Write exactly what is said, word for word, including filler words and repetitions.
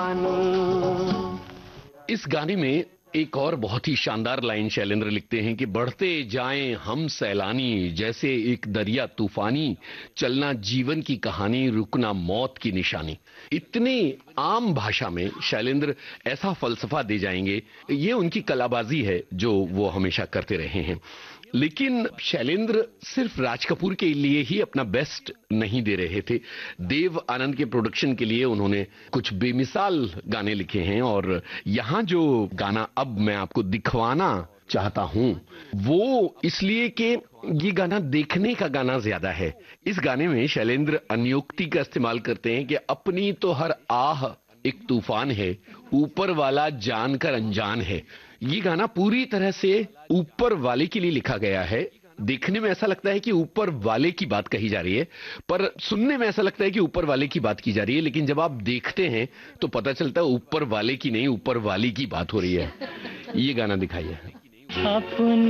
इस गाने में एक और बहुत ही शानदार लाइन शैलेंद्र लिखते हैं कि बढ़ते जाएं हम सैलानी, जैसे एक दरिया तूफानी, चलना जीवन की कहानी, रुकना मौत की निशानी। इतने आम भाषा में शैलेंद्र ऐसा फलसफा दे जाएंगे, ये उनकी कलाबाजी है जो वो हमेशा करते रहे हैं। लेकिन शैलेंद्र सिर्फ राज कपूर के लिए ही अपना बेस्ट नहीं दे रहे थे। देव आनंद के प्रोडक्शन के लिए उन्होंने कुछ बेमिसाल गाने लिखे हैं, और यहाँ जो गाना अब मैं आपको दिखवाना चाहता हूं वो इसलिए कि ये गाना देखने का गाना ज्यादा है। इस गाने में शैलेंद्र अन्योक्ति का इस्तेमाल करते हैं कि अपनी तो हर आह एक तूफान है, ऊपर वाला जानकर अनजान है। ये गाना पूरी तरह से ऊपर वाले के लिए लिखा गया है। देखने में ऐसा लगता है कि ऊपर वाले की बात कही जा रही है, पर सुनने में ऐसा लगता है कि ऊपर वाले की बात की जा रही है, लेकिन जब आप देखते हैं तो पता चलता है ऊपर वाले की नहीं, ऊपर वाली की बात हो रही है। ये गाना दिखाइए।